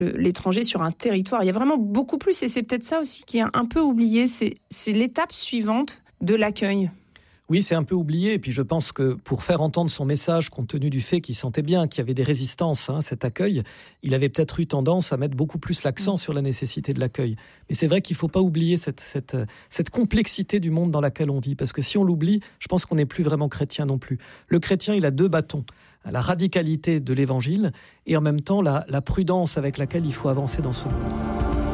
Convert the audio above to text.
l'étranger sur un territoire. Il y a vraiment beaucoup plus, et c'est peut-être ça aussi qui est un peu oublié, c'est l'étape suivante de l'accueil. Oui, c'est un peu oublié. Et puis je pense que pour faire entendre son message, compte tenu du fait qu'il sentait bien qu'il y avait des résistances à cet accueil, il avait peut-être eu tendance à mettre beaucoup plus l'accent sur la nécessité de l'accueil. Mais c'est vrai qu'il ne faut pas oublier cette complexité du monde dans laquelle on vit. Parce que si on l'oublie, je pense qu'on n'est plus vraiment chrétien non plus. Le chrétien, il a 2 bâtons. La radicalité de l'évangile et en même temps la prudence avec laquelle il faut avancer dans ce monde.